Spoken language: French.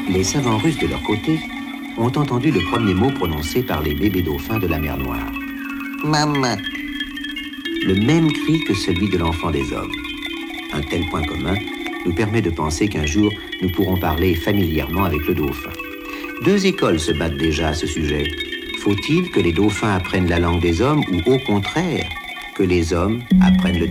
Les savants russes, de leur côté, ont entendu le premier mot prononcé par les bébés dauphins de la mer Noire. Maman. Le même cri que celui de l'enfant des hommes. Un tel point commun nous permet de penser qu'un jour, nous pourrons parler familièrement avec le dauphin. 2 écoles se battent déjà à ce sujet. Faut-il que les dauphins apprennent la langue des hommes ou au contraire, que les hommes apprennent le delphinien ?